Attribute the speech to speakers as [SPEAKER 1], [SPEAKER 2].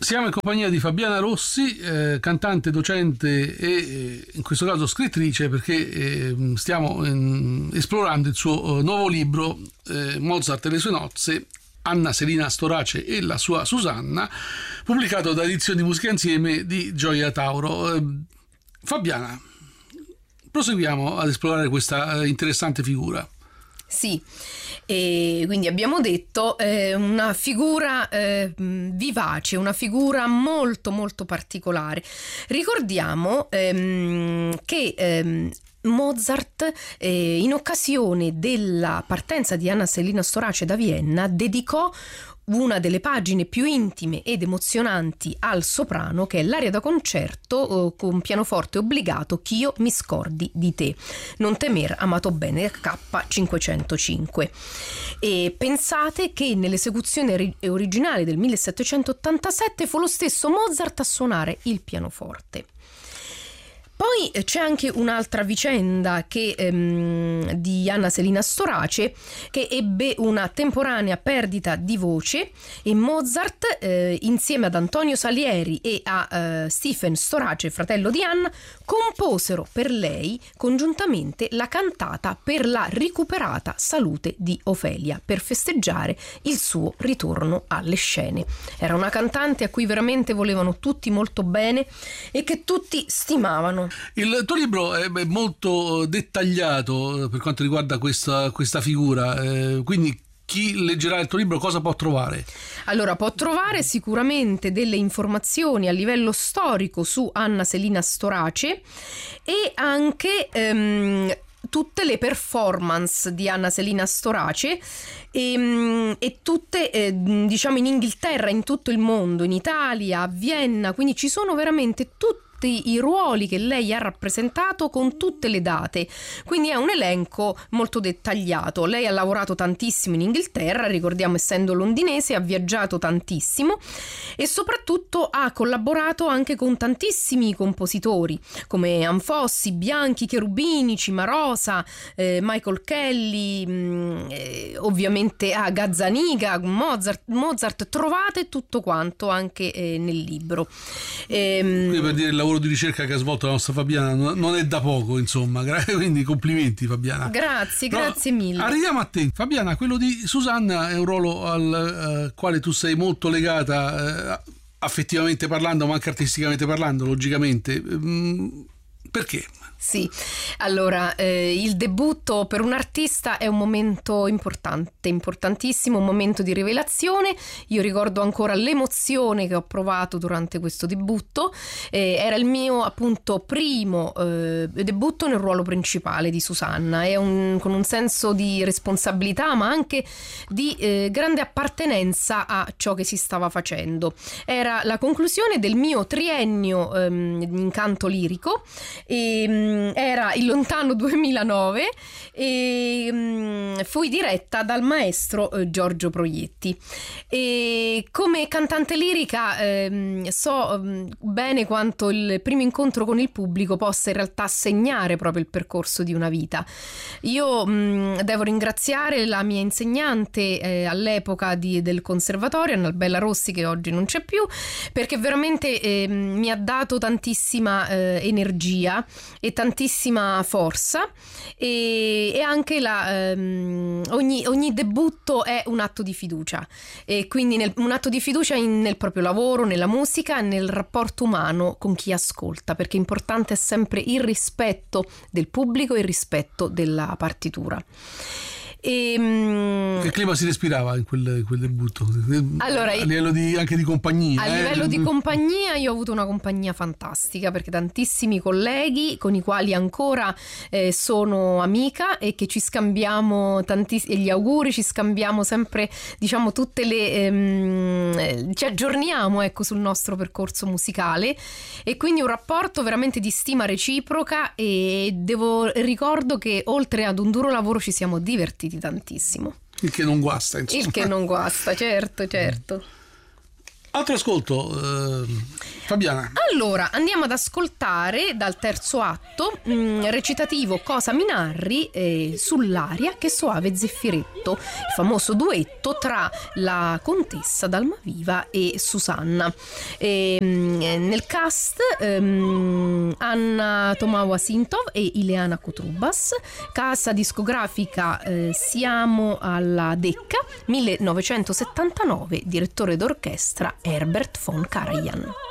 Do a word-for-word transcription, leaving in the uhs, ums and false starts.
[SPEAKER 1] Siamo in compagnia di Fabiana Rossi, eh, cantante, docente e eh, in questo caso scrittrice, perché eh, stiamo eh, esplorando il suo eh, nuovo libro eh, Mozart e le sue nozze, Anna Selina Storace e la sua Susanna, pubblicato da Edizioni Musica Insieme di Gioia Tauro. Eh, Fabiana, proseguiamo ad esplorare questa eh, interessante figura.
[SPEAKER 2] Sì, e quindi abbiamo detto eh, una figura eh, vivace, una figura molto molto particolare. Ricordiamo ehm, che ehm, Mozart eh, in occasione della partenza di Anna Selina Storace da Vienna dedicò una delle pagine più intime ed emozionanti al soprano, che è l'aria da concerto eh, con pianoforte obbligato Ch'io mi scordi di te, non temer amato bene, K cinquecentocinque. E pensate che nell'esecuzione ri- originale del millesettecentottantasette fu lo stesso Mozart a suonare il pianoforte. Poi c'è anche un'altra vicenda che, ehm, di Anna Selina Storace, che ebbe una temporanea perdita di voce, e Mozart eh, insieme ad Antonio Salieri e a eh, Stephen Storace, fratello di Anna, composero per lei congiuntamente la cantata per la recuperata salute di Ofelia, per festeggiare il suo ritorno alle scene. Era una cantante a cui veramente volevano tutti molto bene e che tutti stimavano.
[SPEAKER 1] Il tuo libro è molto dettagliato per quanto riguarda questa, questa figura, eh, quindi chi leggerà il tuo libro cosa può trovare?
[SPEAKER 2] Allora, può trovare sicuramente delle informazioni a livello storico su Anna Selina Storace e anche ehm, tutte le performance di Anna Selina Storace e, e tutte eh, diciamo in Inghilterra, in tutto il mondo, in Italia, a Vienna, quindi ci sono veramente tutti i ruoli che lei ha rappresentato con tutte le date, quindi è un elenco molto dettagliato. Lei ha lavorato tantissimo in Inghilterra, ricordiamo, essendo londinese, ha viaggiato tantissimo e soprattutto ha collaborato anche con tantissimi compositori come Anfossi, Bianchi, Cherubini, Cimarosa, eh, Michael Kelly, mh, eh, ovviamente a ah, Gazzaniga, Mozart, Mozart, trovate tutto quanto anche eh, nel libro.
[SPEAKER 1] Ehm, Quindi per dire il lavoro di ricerca che ha svolto la nostra Fabiana non è da poco, insomma, quindi complimenti Fabiana.
[SPEAKER 2] Grazie,
[SPEAKER 1] no,
[SPEAKER 2] grazie mille.
[SPEAKER 1] Arriviamo a te Fabiana. Quello di Susanna è un ruolo al uh, quale tu sei molto legata, uh, affettivamente parlando ma anche artisticamente parlando, logicamente. Mm, perché?
[SPEAKER 2] Sì, allora eh, il debutto per un artista è un momento importante, importantissimo, un momento di rivelazione. Io ricordo ancora l'emozione che ho provato durante questo debutto, eh, era il mio appunto primo eh, debutto nel ruolo principale di Susanna, è un, con un senso di responsabilità ma anche di eh, grande appartenenza a ciò che si stava facendo. Era la conclusione del mio triennio ehm, in canto lirico e era il lontano duemilanove e um, fui diretta dal maestro uh, Giorgio Proietti e come cantante lirica um, so um, bene quanto il primo incontro con il pubblico possa in realtà segnare proprio il percorso di una vita. Io um, devo ringraziare la mia insegnante eh, all'epoca di, del conservatorio, Annabella Rossi, che oggi non c'è più, perché veramente eh, mi ha dato tantissima eh, energia e tantissima forza e, e anche la, um, ogni, ogni debutto è un atto di fiducia e quindi nel, un atto di fiducia in, nel proprio lavoro, nella musica, nel rapporto umano con chi ascolta, perché importante è sempre il rispetto del pubblico e il rispetto della partitura. E,
[SPEAKER 1] che clima si respirava in quel, in quel debutto?
[SPEAKER 2] Allora,
[SPEAKER 1] a livello di, anche di compagnia?
[SPEAKER 2] A
[SPEAKER 1] eh?
[SPEAKER 2] livello di compagnia io ho avuto una compagnia fantastica, perché tantissimi colleghi con i quali ancora eh, sono amica e che ci scambiamo tantissimi gli auguri, ci scambiamo sempre, diciamo, tutte le ehm, ci aggiorniamo, ecco, sul nostro percorso musicale, e quindi un rapporto veramente di stima reciproca, e devo ricordo che oltre ad un duro lavoro ci siamo divertiti tantissimo.
[SPEAKER 1] Il che non guasta, insomma.
[SPEAKER 2] Il che non guasta, certo, certo.
[SPEAKER 1] Altro ascolto, eh, Fabiana.
[SPEAKER 2] Allora, andiamo ad ascoltare dal terzo atto, mh, recitativo Cosa mi narri, eh, sull'aria Che soave zeffiretto, il famoso duetto tra la contessa d'Almaviva e Susanna. E, mh, nel cast ehm, Anna Tomawa-Sintov e Ileana Kutrubas, casa discografica eh, Siamo alla Decca, millenovecentosettantanove, direttore d'orchestra Herbert von Karajan.